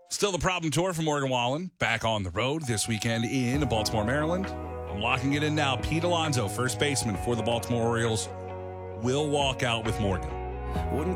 Still the problem tour for Morgan Wallen. Back on the road this weekend in Baltimore, Maryland. I'm locking it in now. Pete Alonso, first baseman for the Baltimore Orioles, will walk out with Morgan.